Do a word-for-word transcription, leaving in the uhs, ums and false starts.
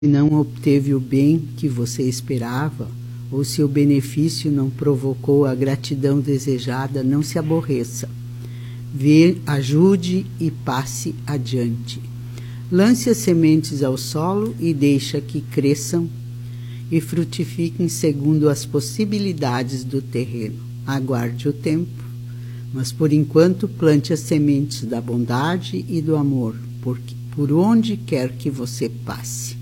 não obteve o bem que você esperava, ou se o benefício não provocou a gratidão desejada, não se aborreça. Vê, ajude e passe adiante. Lance as sementes ao solo e deixa que cresçam e frutifiquem segundo as possibilidades do terreno. Aguarde o tempo, mas por enquanto plante as sementes da bondade e do amor, porque por onde quer que você passe.